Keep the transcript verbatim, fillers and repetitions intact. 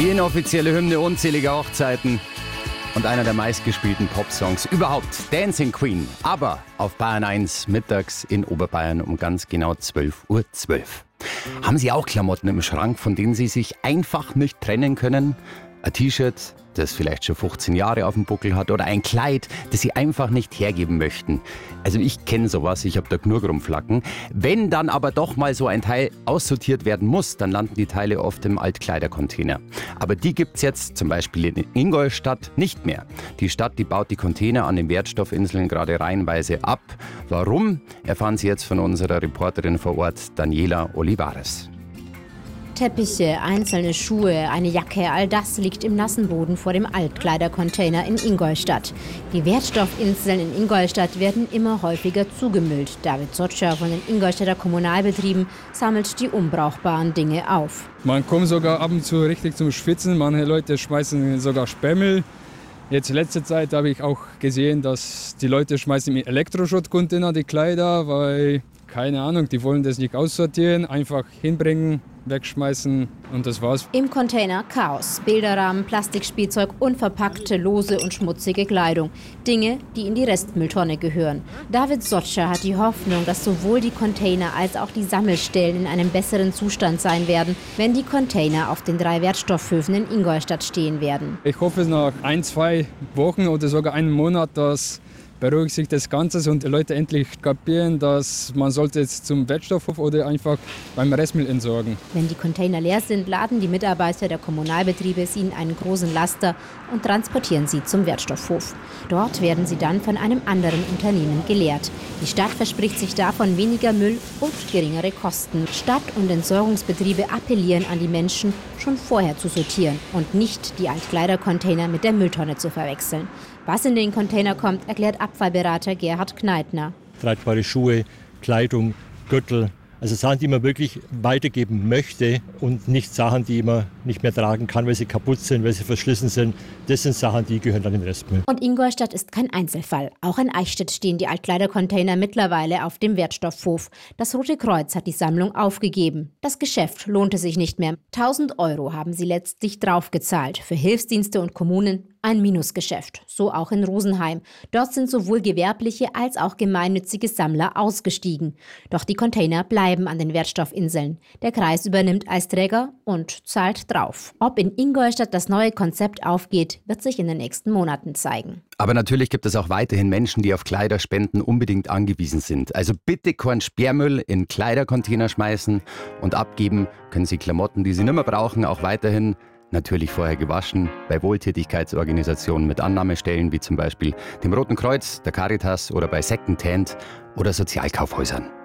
Die inoffizielle Hymne unzähliger Hochzeiten und einer der meistgespielten Popsongs überhaupt, Dancing Queen. Aber auf Bayern eins mittags in Oberbayern um ganz genau zwölf Uhr zwölf. Haben Sie auch Klamotten im Schrank, von denen Sie sich einfach nicht trennen können? Ein T-Shirt, das vielleicht schon fünfzehn Jahre auf dem Buckel hat, oder ein Kleid, das Sie einfach nicht hergeben möchten. Also ich kenne sowas, ich habe da genug rumflacken. Wenn dann aber doch mal so ein Teil aussortiert werden muss, dann landen die Teile oft im Altkleidercontainer. Aber die gibt's jetzt zum Beispiel in Ingolstadt nicht mehr. Die Stadt, die baut die Container an den Wertstoffinseln gerade reihenweise ab. Warum, erfahren Sie jetzt von unserer Reporterin vor Ort, Daniela Olivares. Teppiche, einzelne Schuhe, eine Jacke, all das liegt im nassen Boden vor dem Altkleidercontainer in Ingolstadt. Die Wertstoffinseln in Ingolstadt werden immer häufiger zugemüllt. David Sotscher von den Ingolstädter Kommunalbetrieben sammelt die unbrauchbaren Dinge auf. Man kommt sogar ab und zu richtig zum Schwitzen. Manche Leute schmeißen sogar Sperrmüll. Jetzt letzte Zeit habe ich auch gesehen, dass die Leute schmeißen im Elektroschrottcontainer die Kleider, weil, keine Ahnung, die wollen das nicht aussortieren, einfach hinbringen, wegschmeißen und das war's. Im Container Chaos. Bilderrahmen, Plastikspielzeug, unverpackte, lose und schmutzige Kleidung. Dinge, die in die Restmülltonne gehören. David Sotscher hat die Hoffnung, dass sowohl die Container als auch die Sammelstellen in einem besseren Zustand sein werden, wenn die Container auf den drei Wertstoffhöfen in Ingolstadt stehen werden. Ich hoffe nach ein, zwei Wochen oder sogar einem Monat, dass beruhigt sich das Ganze und die Leute endlich kapieren, dass man sollte jetzt zum Wertstoffhof oder einfach beim Restmüll entsorgen. Wenn die Container leer sind, laden die Mitarbeiter der Kommunalbetriebe sie in einen großen Laster und transportieren sie zum Wertstoffhof. Dort werden sie dann von einem anderen Unternehmen geleert. Die Stadt verspricht sich davon weniger Müll und geringere Kosten. Stadt- und Entsorgungsbetriebe appellieren an die Menschen, schon vorher zu sortieren und nicht die Altkleidercontainer mit der Mülltonne zu verwechseln. Was in den Container kommt, erklärt Abfallberater Gerhard Kneitner. Tragbare Schuhe, Kleidung, Gürtel, also Sachen, die man wirklich weitergeben möchte und nicht Sachen, die man nicht mehr tragen kann, weil sie kaputt sind, weil sie verschlissen sind. Das sind Sachen, die gehören dann in den Restmüll. Und Ingolstadt ist kein Einzelfall. Auch in Eichstätt stehen die Altkleidercontainer mittlerweile auf dem Wertstoffhof. Das Rote Kreuz hat die Sammlung aufgegeben. Das Geschäft lohnte sich nicht mehr. tausend Euro haben sie letztlich draufgezahlt. Für Hilfsdienste und Kommunen ein Minusgeschäft. So auch in Rosenheim. Dort sind sowohl gewerbliche als auch gemeinnützige Sammler ausgestiegen. Doch die Container bleiben an den Wertstoffinseln. Der Kreis übernimmt als Träger und zahlt drauf. Ob in Ingolstadt das neue Konzept aufgeht, wird sich in den nächsten Monaten zeigen. Aber natürlich gibt es auch weiterhin Menschen, die auf Kleiderspenden unbedingt angewiesen sind. Also bitte keinen Sperrmüll in Kleidercontainer schmeißen und abgeben können Sie Klamotten, die Sie nicht mehr brauchen, auch weiterhin natürlich vorher gewaschen, bei Wohltätigkeitsorganisationen mit Annahmestellen wie zum Beispiel dem Roten Kreuz, der Caritas oder bei Secondhand oder Sozialkaufhäusern.